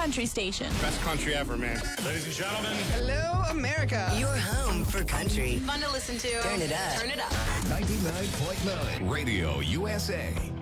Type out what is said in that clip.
country station. Best country ever, man. Ladies and gentlemen. Hello, America. Your home for country. Fun to listen to. Turn it up. Turn it up. 99.9 Radio USA.